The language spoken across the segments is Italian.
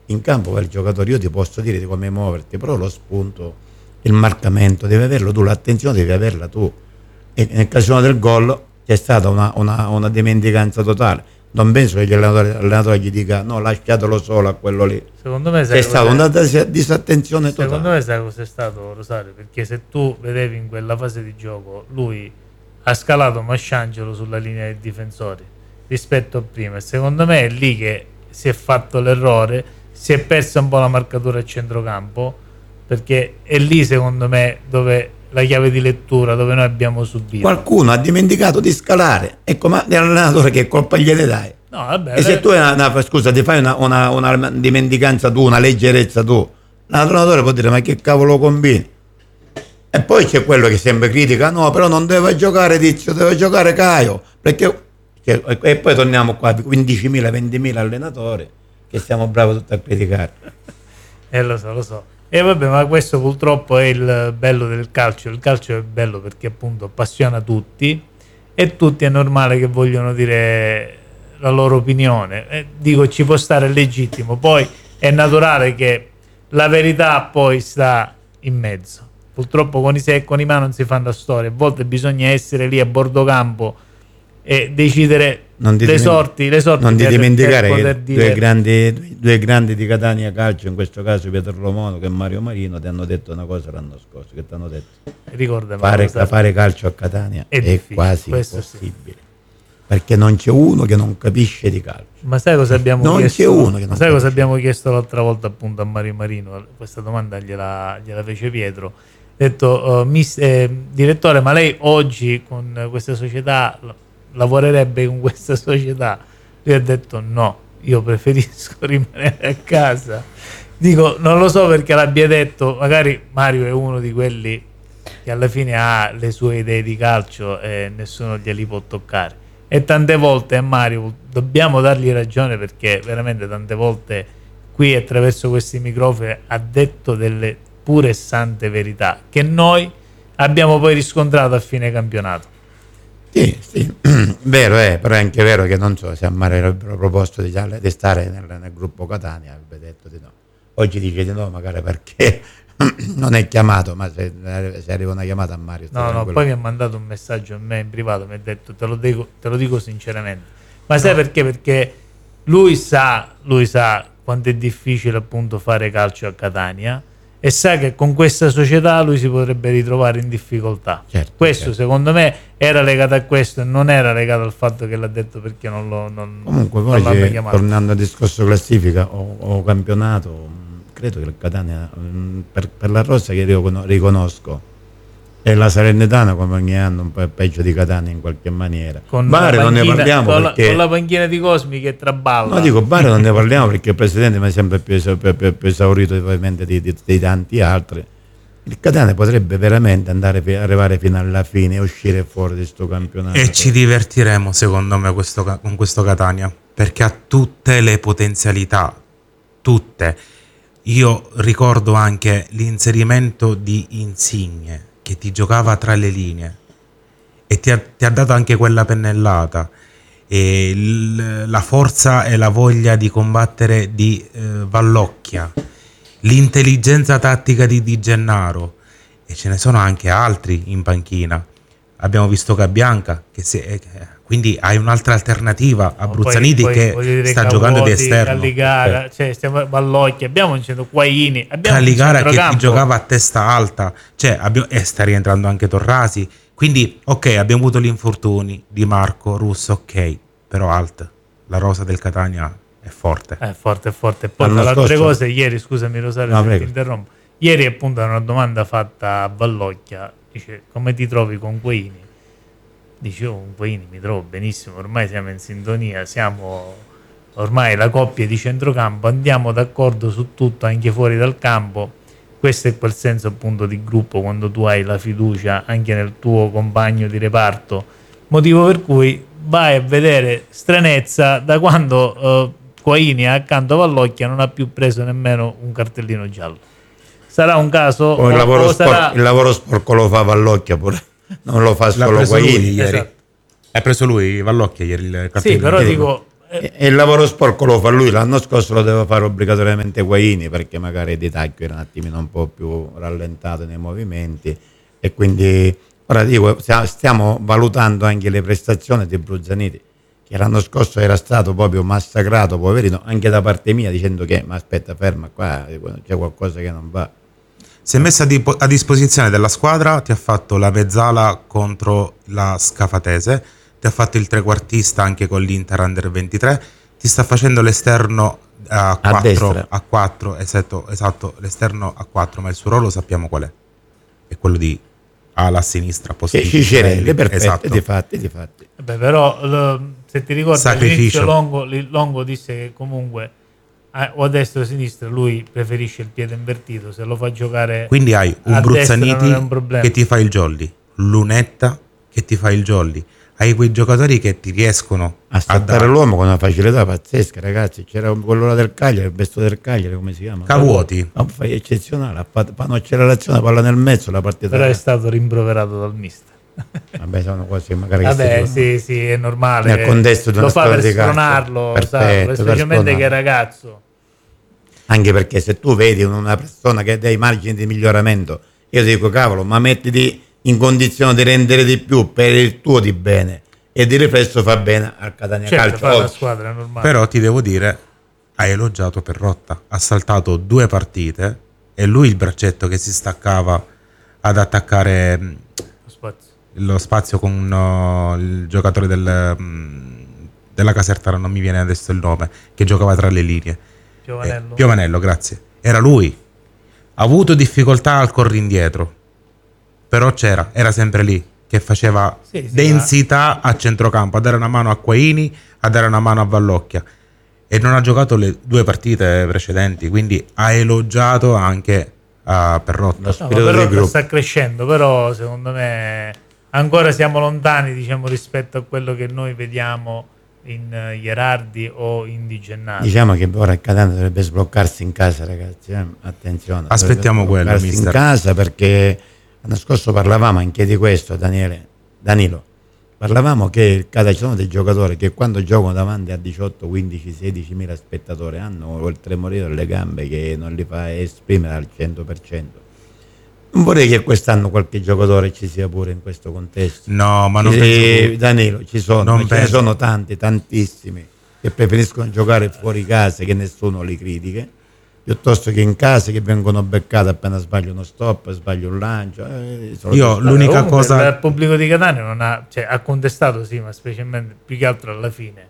in campo per il giocatore, io ti posso dire di come muoverti, però lo spunto, il marcamento devi averlo tu, l'attenzione devi averla tu. E nel caso del gol c'è stata una dimenticanza totale. Non penso che l'allenatore gli dica no, lasciatelo solo a quello lì. Secondo me c'è stata una disattenzione totale. Secondo me sai cos'è stato, Rosario? Perché se tu vedevi in quella fase di gioco, lui ha scalato Masciangelo sulla linea dei difensori rispetto a prima, e secondo me è lì che si è fatto l'errore, si è persa un po' la marcatura a centrocampo, perché è lì secondo me dove la chiave di lettura, dove noi abbiamo subito. Qualcuno ha dimenticato di scalare, ecco, ma l'allenatore che colpa gliene dai? No, vabbè, e se tu scusa, ti fai una dimenticanza tu, una leggerezza tu, l'allenatore può dire ma che cavolo combini? E poi c'è quello che sempre critica, no, però non deve giocare Tizio, deve giocare Caio, perché e poi torniamo qua, 15.000, 20.000 allenatori che siamo bravi tutti a criticare. Lo so. E vabbè, ma questo purtroppo è il bello del calcio. Il calcio è bello perché appunto appassiona tutti, e tutti è normale che vogliono dire la loro opinione. Dico, ci può stare, legittimo, poi è naturale che la verità poi sta in mezzo. Purtroppo con i se e con i ma non si fanno storie, a volte bisogna essere lì a bordo campo e decidere le sorti. Non ti dimenticare che due grandi di Catania Calcio, in questo caso Pietro Romano che Mario Marino, ti hanno detto una cosa l'anno scorso, che ti hanno detto fare calcio a Catania è quasi impossibile, sì. Perché non c'è uno che non capisce di calcio. Ma sai cosa abbiamo chiesto? C'è uno che non sai cosa abbiamo chiesto l'altra volta appunto a Mario Marino? Questa domanda gliela fece Pietro. Ha detto, direttore, ma lei oggi con questa società lavorerebbe con questa società? Lui ha detto no, io preferisco rimanere a casa. Dico, non lo so perché l'abbia detto, magari Mario è uno di quelli che alla fine ha le sue idee di calcio e nessuno glieli può toccare, e tante volte a Mario dobbiamo dargli ragione, perché veramente tante volte qui attraverso questi microfoni ha detto delle pure sante verità che noi abbiamo poi riscontrato a fine campionato. Sì, vero è, però è anche vero che non so se a Mario avrebbero proposto di stare nel gruppo Catania, avrebbe detto di no. Oggi dice di no, magari perché non è chiamato, ma se arriva una chiamata a Mario. No, poi mi ha mandato un messaggio a me in privato, mi ha detto te lo dico sinceramente. Ma sai perché? Perché lui sa quanto è difficile appunto fare calcio a Catania, e sa che con questa società lui si potrebbe ritrovare in difficoltà. Questo secondo me era legato a questo e non era legato al fatto che l'ha detto perché comunque poi l'hanno chiamato. Tornando al discorso classifica o campionato, credo che il Catania per la rosa che io riconosco, e la Salernitana come ogni anno un po' è peggio di Catania in qualche maniera. Bari non ne parliamo perché con la panchina di Cosmi che traballa. No, dico Bari non ne parliamo perché il presidente mi sembra più esaurito ovviamente di tanti altri. Il Catania potrebbe veramente arrivare fino alla fine e uscire fuori di questo campionato. E ci divertiremo secondo me con questo Catania, perché ha tutte le potenzialità, tutte. Io ricordo anche l'inserimento di Insigne, che ti giocava tra le linee e ti ha dato anche quella pennellata, e la forza e la voglia di combattere di Vallocchia, l'intelligenza tattica di Di Gennaro, e ce ne sono anche altri in panchina. Abbiamo visto Cabianca, quindi hai un'altra alternativa a Bruzzaniti che sta giocando di esterno. Calligara, Vallocchia, abbiamo Quaini, Calligara che ti giocava a testa alta, e sta rientrando anche Torrasi. Quindi abbiamo avuto gli infortuni di Marco Russo, però la rosa del Catania è forte. È forte. Poi tra le altre cose, ieri, scusami Rosario se ti interrompo, ieri appunto una domanda fatta a Vallocchia, dice come ti trovi con Quaini? Dicevo, con Quaini mi trovo benissimo, ormai siamo in sintonia, siamo ormai la coppia di centrocampo, andiamo d'accordo su tutto anche fuori dal campo. Questo è quel senso appunto di gruppo, quando tu hai la fiducia anche nel tuo compagno di reparto, motivo per cui vai a vedere stranezza da quando Quaini accanto a Vallocchia non ha più preso nemmeno un cartellino giallo. Sarà un caso? Il lavoro sporco lo fa Vallocchia pure. Non lo fa solo Quaini. Ieri. Ha preso lui Vallocchia ieri il cartellino. Sì, però dico, E il lavoro sporco lo fa lui, l'anno scorso lo deve fare obbligatoriamente Guaini, perché magari Di Tacchio era un attimino un po' più rallentato nei movimenti, e quindi ora dico, stiamo valutando anche le prestazioni di Bruzzaniti, che l'anno scorso era stato proprio massacrato, poverino, anche da parte mia, dicendo che ma aspetta, ferma qua, c'è qualcosa che non va. Si è messa a disposizione della squadra, ti ha fatto la mezzala contro la Scafatese, ti ha fatto il trequartista anche con l'Inter Under 23, ti sta facendo l'esterno a 4, esatto, l'esterno a 4, ma il suo ruolo sappiamo qual è quello di ala a sinistra, posto di Cicerelli, perfetto, esatto. Difatti. Beh, però se ti ricordi Sacrificio. all'inizio Longo disse che comunque o a destra o a sinistra lui preferisce il piede invertito, se lo fa giocare Quindi hai un a destra non è Bruzzaniti un problema. che ti fa il jolly, Lunetta che ti fa il jolly, hai quei giocatori che ti riescono A saltare l'uomo con una facilità pazzesca, ragazzi. C'era quello là del Cagliari, il besto del Cagliari, come si chiama? Cavuoti. Fai eccezionale, ha fatto un'accelerazione, palla nel mezzo, la partita. Però è stato rimproverato dal mister. Vabbè, sono cose magari Vabbè, sì, è normale. nel contesto di una lo fa storia per di calcio. spronarlo, Perfetto, per specialmente che è spronarlo. ragazzo. Anche perché se tu vedi una persona che ha dei margini di miglioramento, io ti dico, cavolo, ma mettiti in condizione di rendere di più per il tuo di bene, e di riflesso fa bene al Catania Certo, Calcio fa la oggi. squadra, è normale. Però ti devo dire, hai elogiato Perrotta, ha saltato 2 partite, è lui il braccetto che si staccava ad attaccare Lo spazio. lo spazio con il giocatore della Casertana, non mi viene adesso il nome, che giocava tra le linee. Piovanello, grazie. Era lui. Ha avuto difficoltà al corri indietro, però era sempre lì, che faceva Sì, densità a centrocampo, a dare una mano a Quaini, a dare una mano a Vallocchia, e non ha giocato le 2 partite precedenti, quindi ha elogiato anche a Perrotta. Lo spirito del Perrotta gruppo. sta crescendo, però secondo me ancora siamo lontani, diciamo, rispetto a quello che noi vediamo in Gherardi o in Di Gennaro. Diciamo che ora il Catania dovrebbe sbloccarsi in casa, ragazzi, attenzione. Aspettiamo dovrebbe quello, sbloccarsi in mister. casa, perché l'anno scorso parlavamo anche di questo, Danilo. Parlavamo che il Catania, ci sono dei giocatori che quando giocano davanti a 18, 15, 16 mila spettatori hanno il tremorino delle gambe che non li fa esprimere al 100%. Non vorrei che quest'anno qualche giocatore ci sia pure in questo contesto. No, ma non penso. Danilo, ci sono, Non ma ce ne penso. sono tanti, tantissimi, che preferiscono giocare fuori casa, che nessuno li critica, piuttosto che in casa, che vengono beccati appena sbaglio uno stop, sbaglio un lancio. Io l'unica Comunque, cosa. il pubblico di Catania non ha contestato, sì, ma specialmente più che altro alla fine.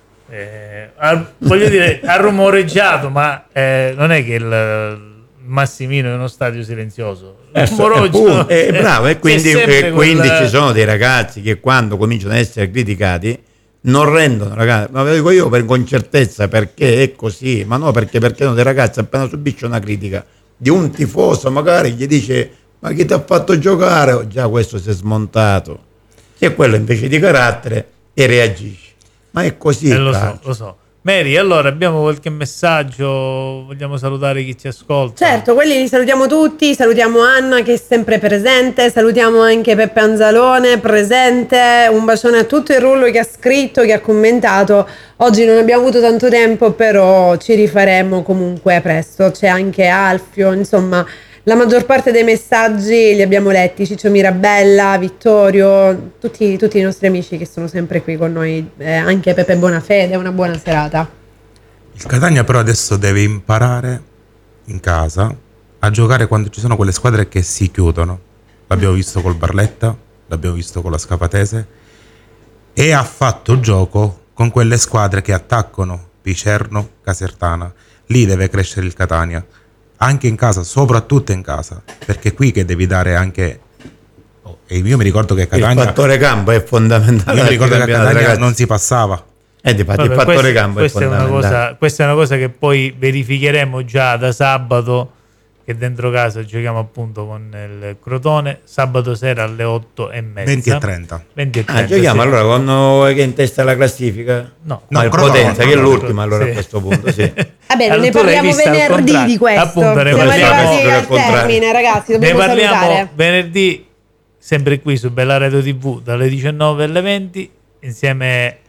Voglio dire, ha rumoreggiato, ma non è che il Massimino è uno stadio silenzioso. Bravo, e quindi, c'è sempre ci sono dei ragazzi che quando cominciano ad essere criticati non rendono, ragazzi, ma ve lo dico io con certezza, perché è così, ma no perché sono dei ragazzi, appena subisce una critica di un tifoso magari gli dice ma chi ti ha fatto giocare, oh, già questo si è smontato, c'è quello invece di carattere e reagisce, ma è così. lo so. Mary, allora abbiamo qualche messaggio, vogliamo salutare chi ci ascolta? Certo, quelli li salutiamo tutti, salutiamo Anna che è sempre presente, salutiamo anche Peppe Anzalone presente, un bacione a tutto il rullo che ha scritto, che ha commentato. Oggi non abbiamo avuto tanto tempo, però ci rifaremo comunque presto. C'è anche Alfio, insomma la maggior parte dei messaggi li abbiamo letti, Ciccio Mirabella, Vittorio, tutti i nostri amici che sono sempre qui con noi, anche Peppe Bonafede. Una buona serata. Il Catania però adesso deve imparare in casa a giocare quando ci sono quelle squadre che si chiudono. L'abbiamo visto col Barletta, l'abbiamo visto con la Scapatese, e ha fatto gioco con quelle squadre che attaccano, Picerno, Casertana. Lì deve crescere il Catania, anche in casa, soprattutto in casa, perché è qui che devi dare anche. E io mi ricordo che Catania, il fattore campo è fondamentale. io mi ricordo che a Catania ragazzi, non si passava. Difatti, il fattore campo è fondamentale. Questa è una cosa che poi verificheremo già da sabato, che dentro casa giochiamo appunto con il Crotone, sabato sera alle 8:30. 20:30. 20:30, Giochiamo sì. allora con che è in testa alla classifica? No, il Crotone, Potenza, che è no, l'ultima allora sì. a questo punto, sì. Vabbè, Allora, ne tu l'hai parliamo vista al venerdì contrario. di questo. Appunto, ne Siamo parliamo arrivati al al contrario. termine, ragazzi. Ne Dobbiamo parliamo salutare. venerdì, sempre qui su Bella Radio TV dalle 19 alle 20, insieme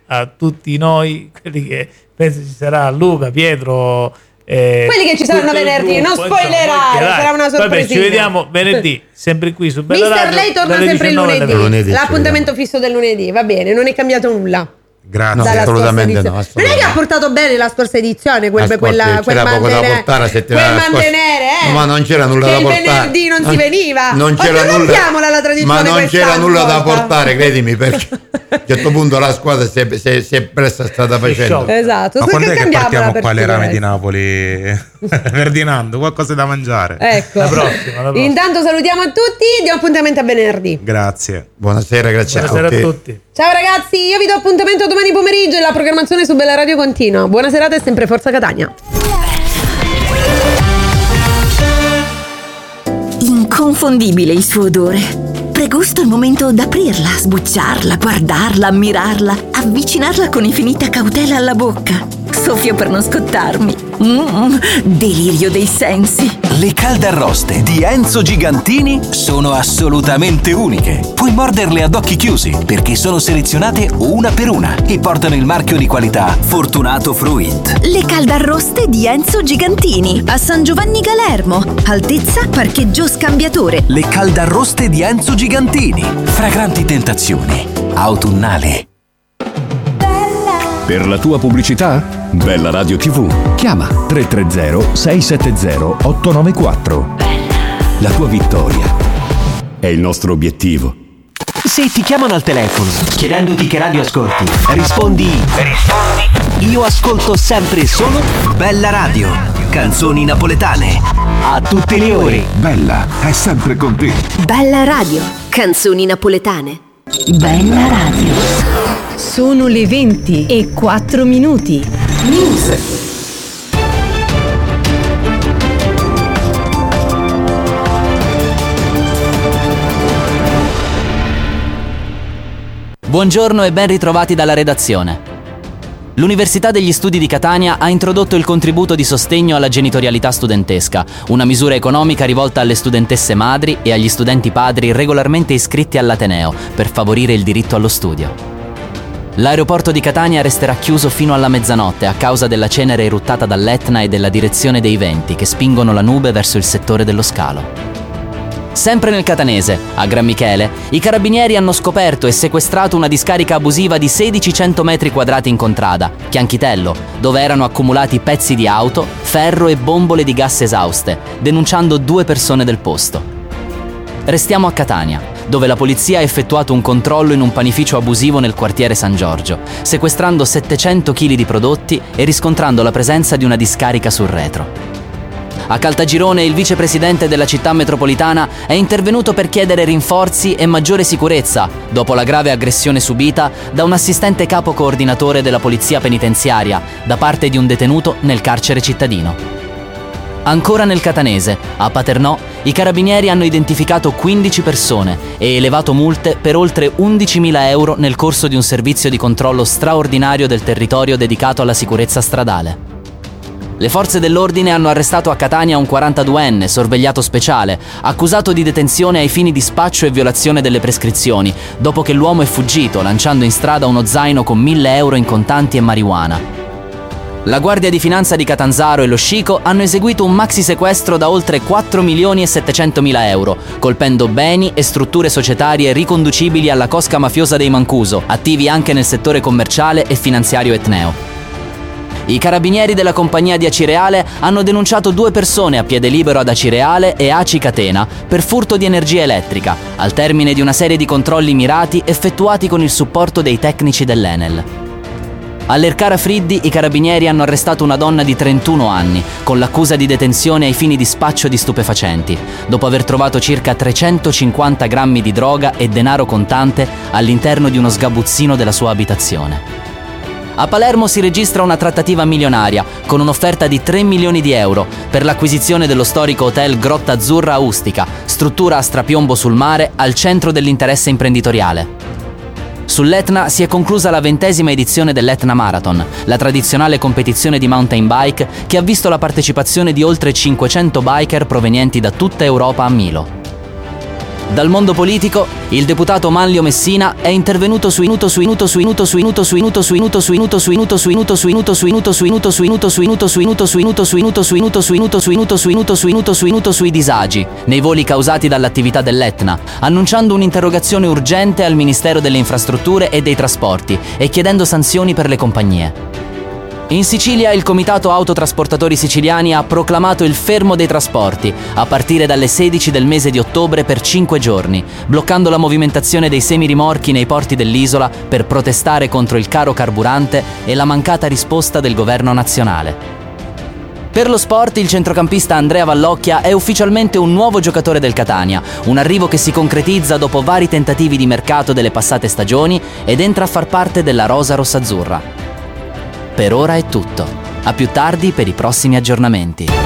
a tutti noi, quelli che penso ci sarà Luca, Pietro, quelli che ci saranno venerdì, non spoilerare, sarà una sorpresa. Vabbè, ci vediamo venerdì, sempre qui su Bella Mister Radio. Lei torna sempre il lunedì. L'appuntamento fisso del lunedì, va bene, non è cambiato nulla. Grazie. No, assolutamente no. Non è che ha portato bene la scorsa edizione, quel c'era poco da portare la settimana scorsa. Ma non c'era nulla da portare. Il venerdì non si veniva. Non c'era nulla. La tradizione, ma non c'era nulla da portare, credimi, perché a un certo punto la squadra si è presa strada facendo. Esatto. Ma quando è che partiamo qua alle rame di Napoli? Ferdinando, qualcosa da mangiare. Ecco. La prossima. Intanto salutiamo a tutti, diamo appuntamento a venerdì. Grazie. Buonasera, grazie a tutti. Ciao ragazzi, io vi do appuntamento domani pomeriggio e la programmazione su Bella Radio continua. Buona serata e sempre Forza Catania. Inconfondibile il suo odore. Pregusto il momento d'aprirla, sbucciarla, guardarla, ammirarla, avvicinarla con infinita cautela alla bocca. Soffio per non scottarmi. Delirio dei sensi. Le caldarroste di Enzo Gigantini sono assolutamente uniche. Puoi morderle ad occhi chiusi perché sono selezionate una per una e portano il marchio di qualità Fortunato Fruit. Le caldarroste di Enzo Gigantini a San Giovanni Galermo, altezza parcheggio scambiatore. Le caldarroste di Enzo Gigantini, fragranti tentazioni autunnali. Per la tua pubblicità? Bella Radio TV. Chiama 330-670-894. La tua vittoria è il nostro obiettivo. Se ti chiamano al telefono chiedendoti che radio ascolti, rispondi io ascolto sempre e solo Bella Radio, canzoni napoletane a tutte le ore. Bella è sempre con te. Bella Radio, canzoni napoletane. Bella Radio. Sono le 20:04. News. Buongiorno e ben ritrovati dalla redazione. L'Università degli Studi di Catania ha introdotto il contributo di sostegno alla genitorialità studentesca, una misura economica rivolta alle studentesse madri e agli studenti padri regolarmente iscritti all'Ateneo per favorire il diritto allo studio. L'aeroporto di Catania resterà chiuso fino alla mezzanotte a causa della cenere eruttata dall'Etna e della direzione dei venti che spingono la nube verso il settore dello scalo. Sempre nel catanese, a Gran Michele, i carabinieri hanno scoperto e sequestrato una discarica abusiva di 1600 metri quadrati in contrada, Chianchitello, dove erano accumulati pezzi di auto, ferro e bombole di gas esauste, denunciando 2 persone del posto. Restiamo a Catania, dove la polizia ha effettuato un controllo in un panificio abusivo nel quartiere San Giorgio, sequestrando 700 kg di prodotti e riscontrando la presenza di una discarica sul retro. A Caltagirone il vicepresidente della città metropolitana è intervenuto per chiedere rinforzi e maggiore sicurezza dopo la grave aggressione subita da un assistente capo coordinatore della polizia penitenziaria da parte di un detenuto nel carcere cittadino. Ancora nel catanese, a Paternò, i carabinieri hanno identificato 15 persone e elevato multe per oltre 11.000 euro nel corso di un servizio di controllo straordinario del territorio dedicato alla sicurezza stradale. Le forze dell'ordine hanno arrestato a Catania un 42enne, sorvegliato speciale, accusato di detenzione ai fini di spaccio e violazione delle prescrizioni, dopo che l'uomo è fuggito, lanciando in strada uno zaino con 1.000 euro in contanti e marijuana. La Guardia di Finanza di Catanzaro e lo Scico hanno eseguito un maxi sequestro da oltre 4.700.000 euro, colpendo beni e strutture societarie riconducibili alla cosca mafiosa dei Mancuso, attivi anche nel settore commerciale e finanziario etneo. I carabinieri della compagnia di Acireale hanno denunciato 2 persone a piede libero ad Acireale e Aci Catena per furto di energia elettrica, al termine di una serie di controlli mirati effettuati con il supporto dei tecnici dell'Enel. All'Ercara Friddi i carabinieri hanno arrestato una donna di 31 anni con l'accusa di detenzione ai fini di spaccio di stupefacenti, dopo aver trovato circa 350 grammi di droga e denaro contante all'interno di uno sgabuzzino della sua abitazione. A Palermo si registra una trattativa milionaria con un'offerta di 3 milioni di euro per l'acquisizione dello storico hotel Grotta Azzurra a Ustica, struttura a strapiombo sul mare al centro dell'interesse imprenditoriale. Sull'Etna si è conclusa la 20ª edizione dell'Etna Marathon, la tradizionale competizione di mountain bike che ha visto la partecipazione di oltre 500 biker provenienti da tutta Europa a Milo. Dal mondo politico, il deputato Manlio Messina è intervenuto sui disagi nei voli causati dall'attività dell'Etna, annunciando un'interrogazione urgente al Ministero delle Infrastrutture e dei Trasporti e chiedendo sanzioni per le compagnie. In Sicilia il Comitato Autotrasportatori Siciliani ha proclamato il fermo dei trasporti a partire dalle 16 del mese di ottobre per 5 giorni, bloccando la movimentazione dei semirimorchi nei porti dell'isola per protestare contro il caro carburante e la mancata risposta del governo nazionale. Per lo sport, il centrocampista Andrea Vallocchia è ufficialmente un nuovo giocatore del Catania, un arrivo che si concretizza dopo vari tentativi di mercato delle passate stagioni ed entra a far parte della rosa rossazzurra. Per ora è tutto. A più tardi per i prossimi aggiornamenti.